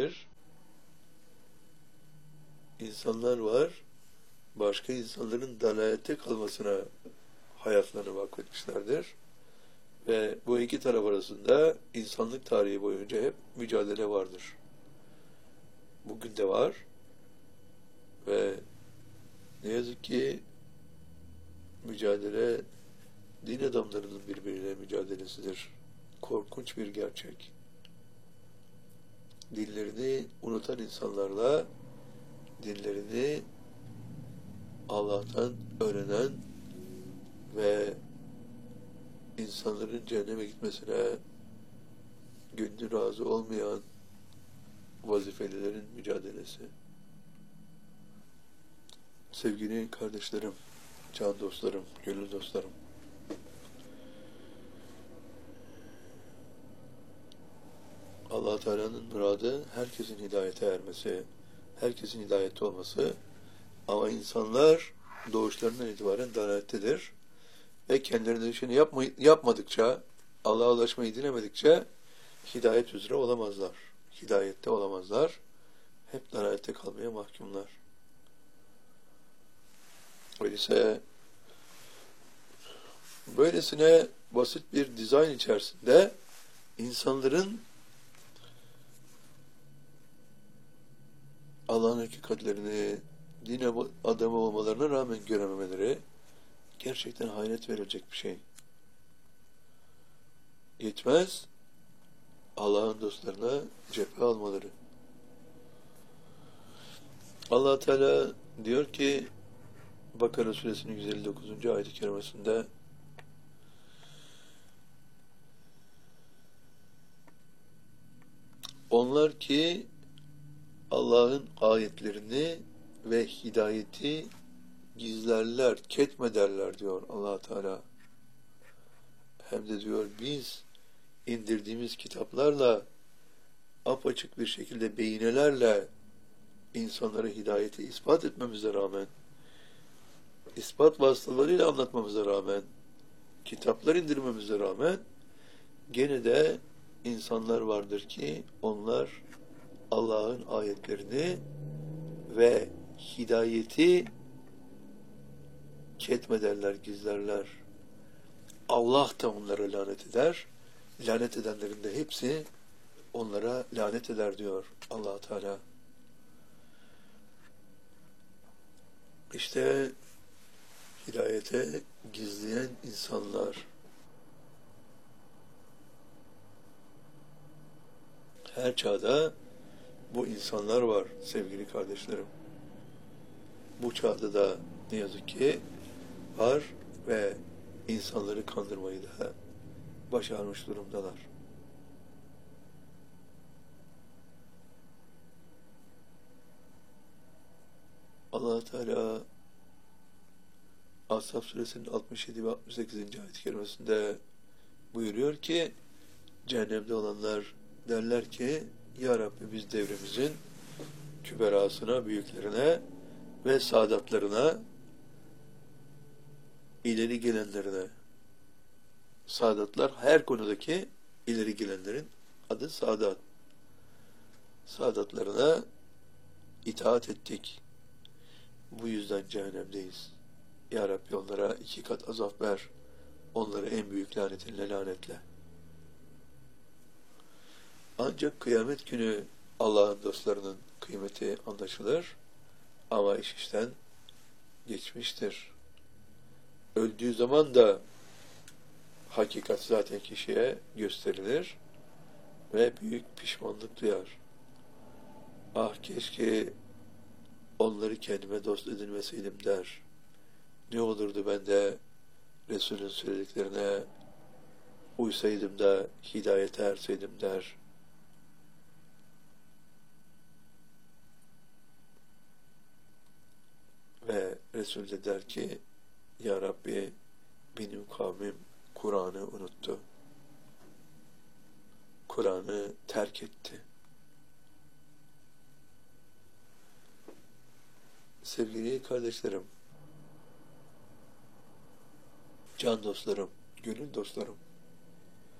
etmişlerdir. İnsanlar var, başka insanların dalalette kalmasına hayatlarını vakfetmişlerdir. Ve bu iki taraf arasında insanlık tarihi boyunca hep mücadele vardır. Bugün de var ve ne yazık ki mücadele din adamlarının birbiriyle mücadelesidir. Korkunç bir gerçek. Dinlerini unutan insanlarla dinlerini Allah'tan öğrenen ve insanların cehenneme gitmesine gönlü razı olmayan vazifelilerin mücadelesi. Sevgili kardeşlerim, can dostlarım, gönül dostlarım. Allah Teala'nın muradı herkesin hidayete ermesi, herkesin hidayette olması, ama insanlar doğuşlarından itibaren dalalettedir ve kendilerine düşeni yapmadıkça, Allah'a ulaşmayı dilemedikçe hidayet üzere olamazlar. Hidayette olamazlar. Hep dalalette kalmaya mahkumlar. Öyleyse böylesine basit bir dizayn içerisinde insanların Allah'ın hakikatlerini din adamı olmalarına rağmen görememeleri gerçekten hayret verilecek bir şey. Yetmez, Allah'ın dostlarına cephe almaları. Allah Teala diyor ki Bakara suresinin 159. ayet-i kerimesinde onlar ki Allah'ın ayetlerini ve hidayeti gizlerler, ketmederler diyor Allah Teala. Hem de diyor biz indirdiğimiz kitaplarla apaçık bir şekilde beyinelerle insanlara hidayeti ispat etmemize rağmen, ispat vasıtalarıyla anlatmamıza rağmen, kitaplar indirmemize rağmen gene de insanlar vardır ki onlar Allah'ın ayetlerini ve hidayeti ketmederler, gizlerler. Allah da onlara lanet eder. Lanet edenlerin de hepsi onlara lanet eder diyor Allah Teala. İşte hidayete gizleyen insanlar her çağda bu insanlar var sevgili kardeşlerim. Bu çağda da ne yazık ki var ve insanları kandırmayı da başarmış durumdalar. Allah Teala Ashab suresinin 67 ve 68. ayet-i kerimesinde buyuruyor ki cehennemde olanlar derler ki Ya Rabbi biz devrimizin küberasına, büyüklerine ve saadatlarına, ileri gelenlerine, saadatlar her konudaki ileri gelenlerin adı saadat. Saadatlarına itaat ettik. Bu yüzden cehennemdeyiz. Ya Rabbi onlara 2 kat azap ver. Onları en büyük lanetinle lanetle. Ancak kıyamet günü Allah'ın dostlarının kıymeti anlaşılır. Ama iş işten geçmiştir. Öldüğü zaman da hakikat zaten kişiye gösterilir ve büyük pişmanlık duyar. Ah keşke onları kendime dost edinmeseydim der. Ne olurdu ben de Resul'ün söylediklerine uysaydım da hidayete erseydim der. Ve Resul de der ki Ya Rabbi benim kavmim Kur'an'ı unuttu. Kur'an'ı terk etti. Sevgili kardeşlerim, can dostlarım, gönül dostlarım,